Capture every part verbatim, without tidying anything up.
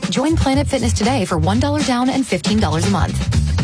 Join Planet Fitness today for one dollar down and fifteen dollars a month.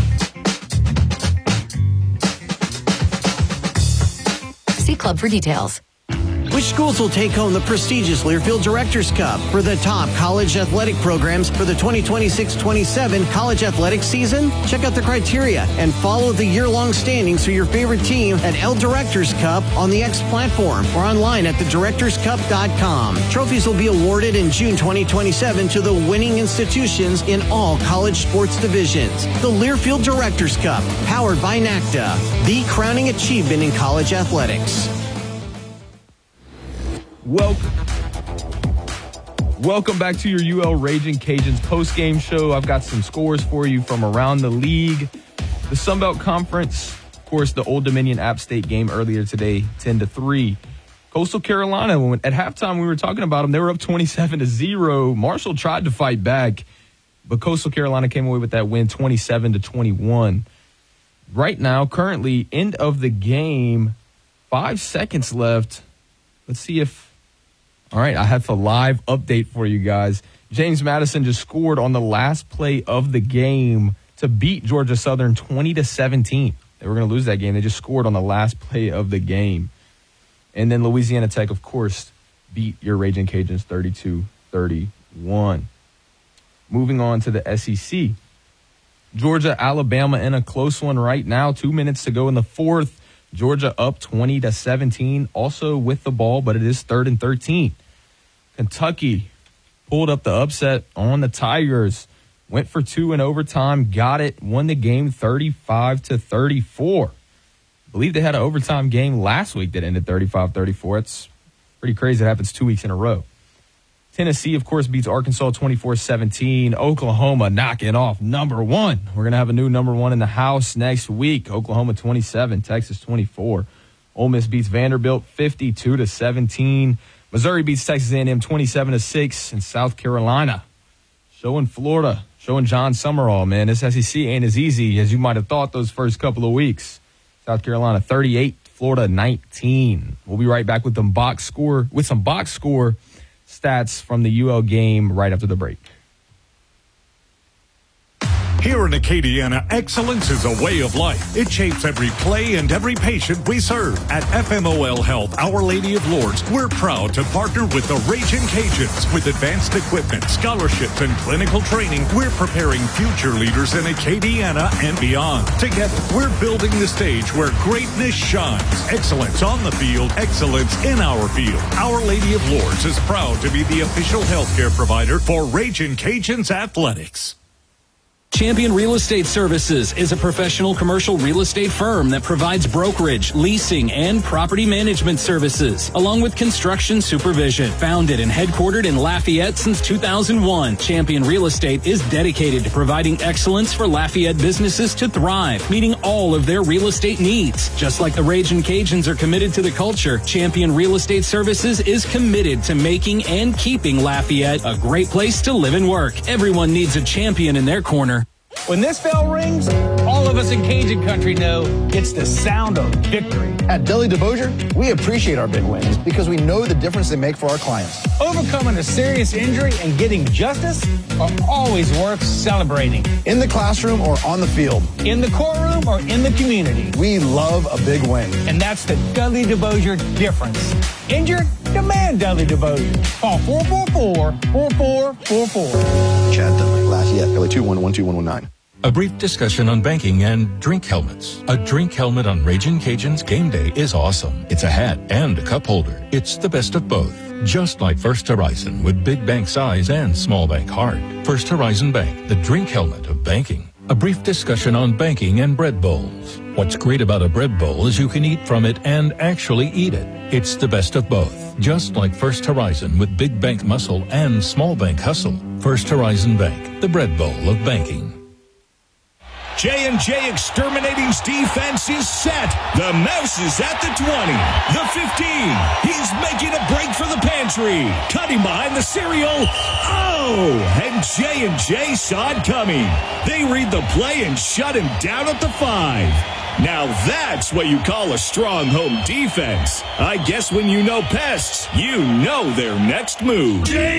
See Club for details. Which schools will take home the prestigious Learfield Directors Cup for the top college athletic programs for the twenty twenty-six twenty-seven college athletics season? Check out the criteria and follow the year-long standings for your favorite team at L Directors Cup on the X platform or online at the directors cup dot com. Trophies will be awarded in June twenty twenty-seven to the winning institutions in all college sports divisions. The Learfield Directors Cup, powered by NACDA, the crowning achievement in college athletics. Welcome. Welcome back to your U L Raging Cajuns post-game show. I've got some scores for you from around the league. The Sun Belt Conference, of course, the Old Dominion App State game earlier today, ten to three. Coastal Carolina, when at halftime we were talking about them, they were up twenty-seven to zero. Marshall tried to fight back, but Coastal Carolina came away with that win twenty-seven to twenty-one. Right now, currently, end of the game, five seconds left. Let's see if All right, I have a live update for you guys. James Madison just scored on the last play of the game to beat Georgia Southern twenty to seventeen. They were going to lose that game. They just scored on the last play of the game. And then Louisiana Tech, of course, beat your Raging Cajuns thirty-two thirty-one. Moving on to the S E C. Georgia, Alabama in a close one right now. Two minutes to go in the fourth. Georgia up twenty to seventeen, also with the ball, but it is third and thirteen. Kentucky pulled up the upset on the Tigers, went for two in overtime, got it, won the game thirty-five to thirty-four. I believe they had an overtime game last week that ended thirty-five thirty-four. It's pretty crazy. It happens two weeks in a row. Tennessee, of course, beats Arkansas twenty-four seventeen. Oklahoma knocking off number one. We're going to have a new number one in the house next week. Oklahoma twenty-seven, Texas twenty-four. Ole Miss beats Vanderbilt fifty-two to seventeen. Missouri beats Texas A and M twenty-seven to six. And South Carolina showing Florida, showing John Summerall, man. This S E C ain't as easy as you might have thought those first couple of weeks. South Carolina thirty-eight, Florida nineteen. We'll be right back with some box score, with some box score stats from the U L game right after the break. Here in Acadiana, excellence is a way of life. It shapes every play and every patient we serve. At F M O L Health, Our Lady of Lourdes, we're proud to partner with the Raging Cajuns. With advanced equipment, scholarships, and clinical training, we're preparing future leaders in Acadiana and beyond. Together, we're building the stage where greatness shines. Excellence on the field, excellence in our field. Our Lady of Lourdes is proud to be the official healthcare provider for Raging Cajuns Athletics. Champion Real Estate Services is a professional commercial real estate firm that provides brokerage, leasing, and property management services, along with construction supervision. Founded and headquartered in Lafayette since two thousand one, Champion Real Estate is dedicated to providing excellence for Lafayette businesses to thrive, meeting all of their real estate needs. Just like the Raging Cajuns are committed to the culture, Champion Real Estate Services is committed to making and keeping Lafayette a great place to live and work. Everyone needs a champion in their corner. When this bell rings, all of us in Cajun country know it's the sound of victory. At Dudley DeBosier, we appreciate our big wins because we know the difference they make for our clients. Overcoming a serious injury and getting justice are always worth celebrating. In the classroom or on the field. In the courtroom or in the community. We love a big win. And that's the Dudley DeBosier difference. Injured? Demand Dudley DeBosier. Call four four four, four four four four. Chad Dudley, Lafayette, L A two one one two one one nine. A brief discussion on banking and drink helmets. A drink helmet on Raging Cajuns game day is awesome. It's a hat and a cup holder. It's the best of both. Just like First Horizon with big bank size and small bank heart. First Horizon Bank, the drink helmet of banking. A brief discussion on banking and bread bowls. What's great about a bread bowl is you can eat from it and actually eat it. It's the best of both. Just like First Horizon with big bank muscle and small bank hustle. First Horizon Bank, the bread bowl of banking. J and J Exterminating's defense is set. The mouse is at the twenty, the fifteen. He's making a break for the pantry. Cutting behind the cereal. Oh, and J and J saw it coming. They read the play and shut him down at the five. Now that's what you call a strong home defense. I guess when you know pests, you know their next move. J-